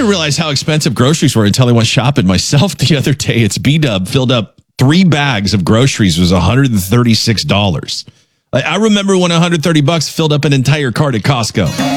didn't realize how expensive groceries were until I went shopping myself the other day. It's B-Dub filled up 3 bags of groceries was $136. I remember when $130 filled up an entire cart at Costco.